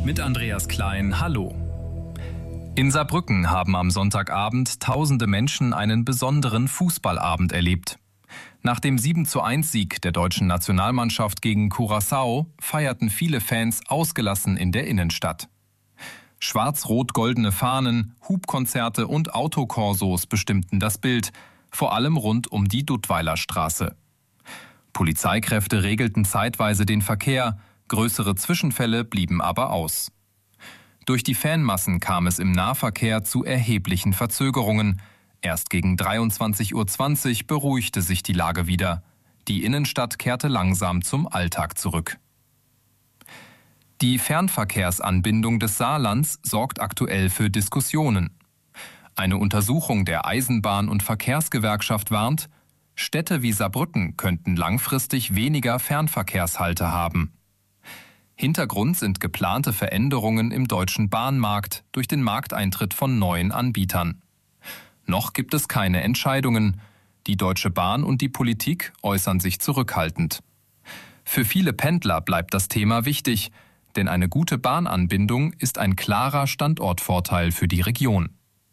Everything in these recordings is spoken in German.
Mit Andreas Klein, hallo. In Saarbrücken haben am Sonntagabend tausende Menschen einen besonderen Fußballabend erlebt. Nach dem 7:1-Sieg der deutschen Nationalmannschaft gegen Curaçao feierten viele Fans ausgelassen in der Innenstadt. Schwarz-rot-goldene Fahnen, Hubkonzerte und Autokorsos bestimmten das Bild, vor allem rund um die Duttweiler Straße. Polizeikräfte regelten zeitweise den Verkehr, größere Zwischenfälle blieben aber aus. Durch die Fanmassen kam es im Nahverkehr zu erheblichen Verzögerungen. Erst gegen 23:20 Uhr beruhigte sich die Lage wieder. Die Innenstadt kehrte langsam zum Alltag zurück. Die Fernverkehrsanbindung des Saarlands sorgt aktuell für Diskussionen. Eine Untersuchung der Eisenbahn- und Verkehrsgewerkschaft warnt, Städte wie Saarbrücken könnten langfristig weniger Fernverkehrshalte haben. Hintergrund sind geplante Veränderungen im deutschen Bahnmarkt durch den Markteintritt von neuen Anbietern. Noch gibt es keine Entscheidungen. Die Deutsche Bahn und die Politik äußern sich zurückhaltend. Für viele Pendler bleibt das Thema wichtig, denn eine gute Bahnanbindung ist ein klarer Standortvorteil für die Region.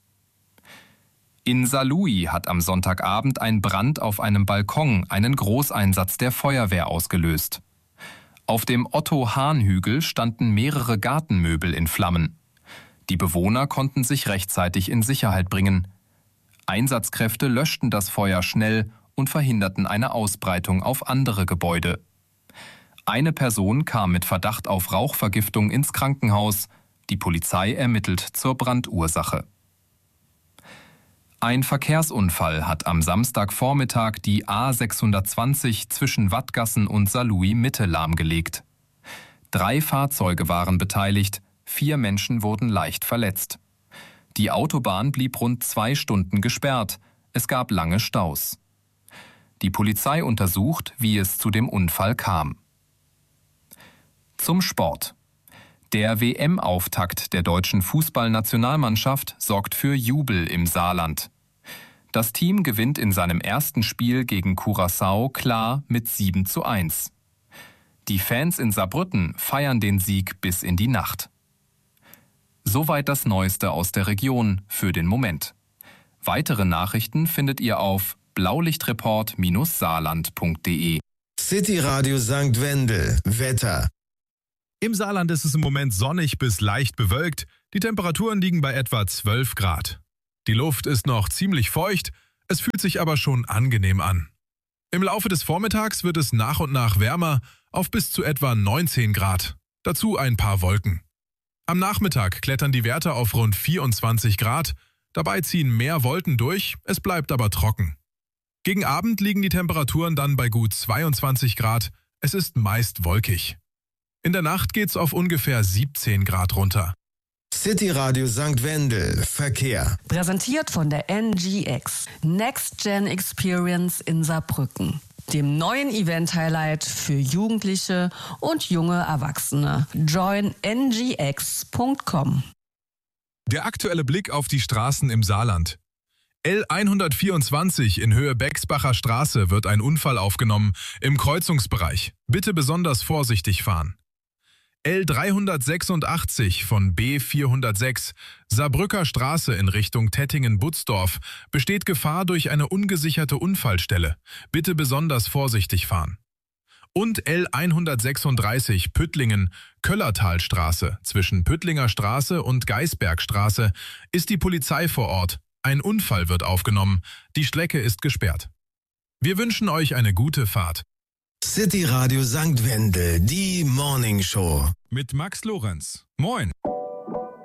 In Saarlouis hat am Sonntagabend ein Brand auf einem Balkon einen Großeinsatz der Feuerwehr ausgelöst. Auf dem Otto-Hahn-Hügel standen mehrere Gartenmöbel in Flammen. Die Bewohner konnten sich rechtzeitig in Sicherheit bringen. Einsatzkräfte löschten das Feuer schnell und verhinderten eine Ausbreitung auf andere Gebäude. Eine Person kam mit Verdacht auf Rauchvergiftung ins Krankenhaus. Die Polizei ermittelt zur Brandursache. Ein Verkehrsunfall hat am Samstagvormittag die A620 zwischen Wattgassen und Saarlouis Mitte lahmgelegt. 3 Fahrzeuge waren beteiligt, 4 Menschen wurden leicht verletzt. Die Autobahn blieb rund 2 Stunden gesperrt. Es gab lange Staus. Die Polizei untersucht, wie es zu dem Unfall kam. Zum Sport. Der WM-Auftakt der deutschen Fußballnationalmannschaft sorgt für Jubel im Saarland. Das Team gewinnt in seinem ersten Spiel gegen Curaçao klar mit 7:1. Die Fans in Saarbrücken feiern den Sieg bis in die Nacht. Soweit das Neueste aus der Region für den Moment. Weitere Nachrichten findet ihr auf blaulichtreport-saarland.de. City Radio St. Wendel. Wetter. Im Saarland ist es im Moment sonnig bis leicht bewölkt. Die Temperaturen liegen bei etwa 12 Grad. Die Luft ist noch ziemlich feucht, es fühlt sich aber schon angenehm an. Im Laufe des Vormittags wird es nach und nach wärmer auf bis zu etwa 19 Grad. Dazu ein paar Wolken. Am Nachmittag klettern die Werte auf rund 24 Grad. Dabei ziehen mehr Wolken durch, es bleibt aber trocken. Gegen Abend liegen die Temperaturen dann bei gut 22 Grad. Es ist meist wolkig. In der Nacht geht's auf ungefähr 17 Grad runter. City Radio St. Wendel. Verkehr. Präsentiert von der NGX. Next Gen Experience in Saarbrücken. Dem neuen Event-Highlight für Jugendliche und junge Erwachsene. Join ngx.com. Der aktuelle Blick auf die Straßen im Saarland. L124 in Höhe Bexbacher Straße wird ein Unfall aufgenommen im Kreuzungsbereich. Bitte besonders vorsichtig fahren. L386 von B406 Saarbrücker Straße in Richtung Tettingen-Butzdorf besteht Gefahr durch eine ungesicherte Unfallstelle. Bitte besonders vorsichtig fahren. Und L136 Püttlingen Köllertalstraße zwischen Püttlinger Straße und Geisbergstraße ist die Polizei vor Ort. Ein Unfall wird aufgenommen. Die Strecke ist gesperrt. Wir wünschen euch eine gute Fahrt. City Radio St. Wendel, die Morning Show. Mit Max Lorenz. Moin.